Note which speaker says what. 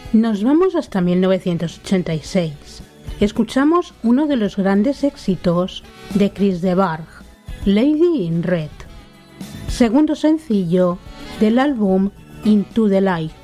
Speaker 1: Nos vamos hasta 1986. Escuchamos uno de los grandes éxitos de Chris de Burgh, Lady in Red, segundo sencillo del álbum Into the Light.